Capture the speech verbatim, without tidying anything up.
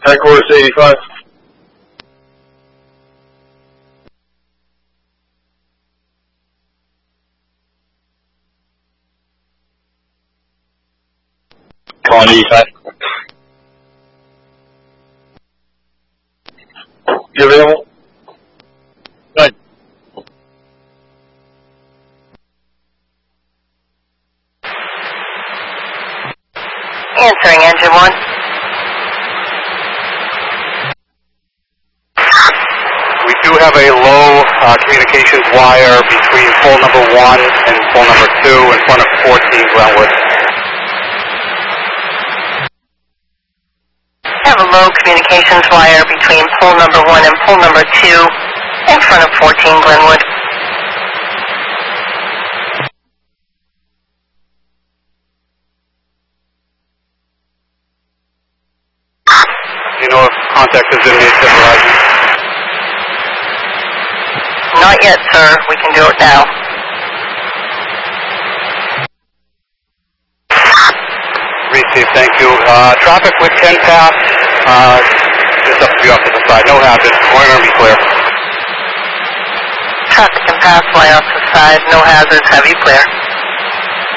Headquarters eighty-five. Come on, eighty-five. You available? Good. Answering engine one. We do have a low uh, communications wire between pole number one and pole number two in front of fourteen Glenwood. I have a low communications wire between pole number one and pole number two in front of fourteen Glenwood. Do you know if contact has been made to Verizon? Not yet, sir. We can do it now. Received, thank you. Uh, traffic with ten pass, uh, just up to the opposite side. No hazard. We're going to be clear. Traffic can pass, fly off the side. No hazards. Have you clear?